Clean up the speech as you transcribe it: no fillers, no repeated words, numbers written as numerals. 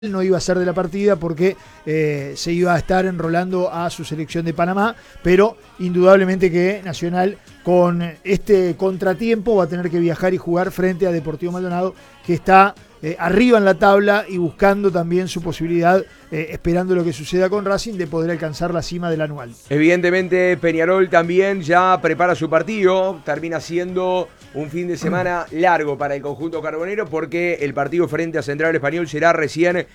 no iba a ser de la partida porque se iba a estar enrolando a su selección de Panamá, pero indudablemente que Nacional con este contratiempo va a tener que viajar y jugar frente a Deportivo Maldonado, que está arriba en la tabla y buscando también su posibilidad, esperando lo que suceda con Racing, de poder alcanzar la cima del anual. Evidentemente Peñarol también ya prepara su partido, termina siendo un fin de semana largo para el conjunto carbonero porque el partido frente a Central Español será recién